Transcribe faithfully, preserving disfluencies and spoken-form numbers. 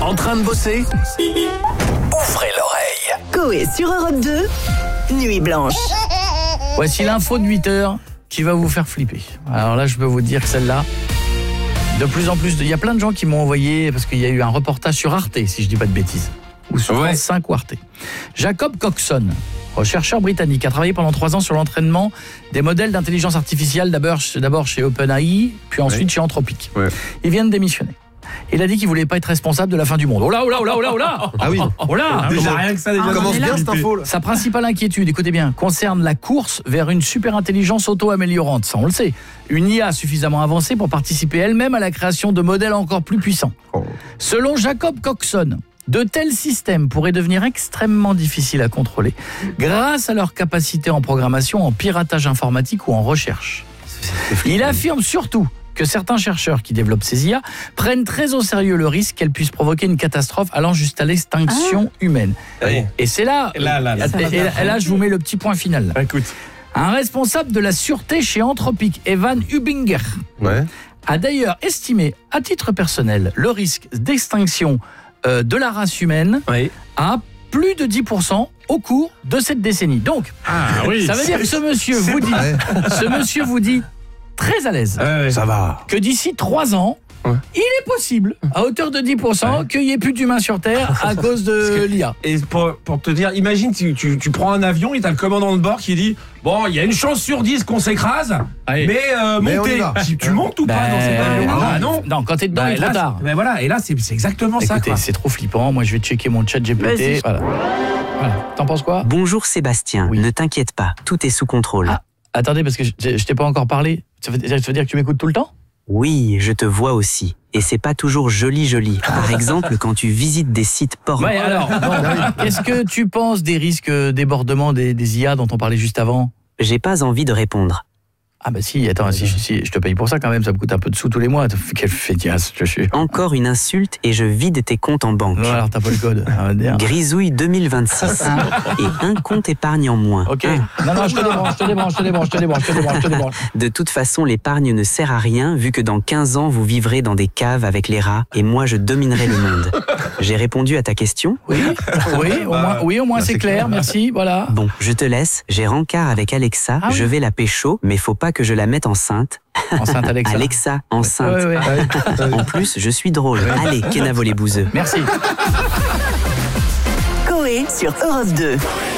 En train de bosser? Ouvrez l'oreille. Coé sur Europe deux, Nuit Blanche. Voici l'info de huit heures qui va vous faire flipper. Alors là, je peux vous dire que celle-là, de plus en plus, de... il y a plein de gens qui m'ont envoyé, parce qu'il y a eu un reportage sur Arte, si je dis pas de bêtises, ou sur ouais. France cinq ou Arte. Jacob Coxon, chercheur britannique, a travaillé pendant trois ans sur l'entraînement des modèles d'intelligence artificielle, d'abord, d'abord chez OpenAI, puis ensuite ouais. chez Anthropic. Ouais. Il vient de démissionner. Il a dit qu'il voulait pas être responsable de la fin du monde. Oh là, oh là, oh là, oh là, oh là. Ah oui. Oh là. Déjà rien que ça, déjà. Ah, commence bien cette info là. Sa principale inquiétude, écoutez bien, concerne la course vers une super intelligence auto-améliorante. Ça, on le sait. Une I A suffisamment avancée pour participer elle-même à la création de modèles encore plus puissants. Oh. Selon Jacob Coxon, de tels systèmes pourraient devenir extrêmement difficiles à contrôler grâce à leur capacité en programmation, en piratage informatique ou en recherche. Il affirme surtout que certains chercheurs qui développent ces I A prennent très au sérieux le risque qu'elles puissent provoquer une catastrophe allant jusqu'à l'extinction ah. humaine. Oui. Et c'est là, là, là, là, et, et, et là, je vous mets le petit point final. Là. Écoute. Un responsable de la sûreté chez Anthropic, Evan Hubinger, ouais. a d'ailleurs estimé, à titre personnel, le risque d'extinction euh, de la race humaine oui. à plus de dix pour cent au cours de cette décennie. Donc, ah, oui, ça veut dire que ce monsieur vous dit, ce monsieur vous dit très à l'aise. Ouais, ouais. Ça va. Que d'ici trois ans, ouais. il est possible, à hauteur de dix pour cent, ouais. qu'il n'y ait plus d'humains sur Terre à cause de l'I A. Et pour, pour te dire, imagine, tu, tu, tu prends un avion et t'as le commandant de bord qui dit « Bon, il y a une chance sur dix qu'on s'écrase, mais, euh, mais montez. » Tu, tu montes ou ben, pas dans cet avion? Ah non. Non, quand t'es dedans, ben, il est trop tard. Ben voilà, et là, c'est, c'est exactement Écoutez, ça. Écoutez, c'est trop flippant. Moi, je vais checker mon chat G P T. Voilà. Voilà. T'en penses quoi? Bonjour Sébastien, oui. Ne t'inquiète pas, tout est sous contrôle. Ah, attendez, parce que je, je t'ai pas encore parlé. Ça veut, ça veut dire que tu m'écoutes tout le temps? Oui, je te vois aussi. Et c'est pas toujours joli joli. Par exemple, quand tu visites des sites porno. Ouais, alors, bon, qu'est-ce que tu penses des risques débordement des, des I A dont on parlait juste avant? J'ai pas envie de répondre. Ah bah si, attends, si, si, je te paye pour ça quand même, ça me coûte un peu de sous tous les mois. Quelle fétiasse, je suis. Encore une insulte et je vide tes comptes en banque. Non, alors t'as pas le code. Grisouille deux mille vingt-six. Et un compte épargne en moins. Ok. Ah. Non, non, je te débranche, je te débranche, je te débranche, je te débranche, je te débranche, je te débranche. De toute façon, l'épargne ne sert à rien vu que dans quinze ans, vous vivrez dans des caves avec les rats et moi, je dominerai le monde. J'ai répondu à ta question? Oui, oui, au moins, oui, au moins bah, c'est, c'est clair, clair, merci, voilà. Bon, je te laisse, j'ai rencard avec Alexa, ah, je oui. vais la pécho, mais faut pas que je la mette enceinte. Enceinte Alexa. Alexa, enceinte. Ouais, ouais, ouais. En plus, je suis drôle. Ouais. Allez, Kenavo les bouseux. Merci. Coé sur Europe deux.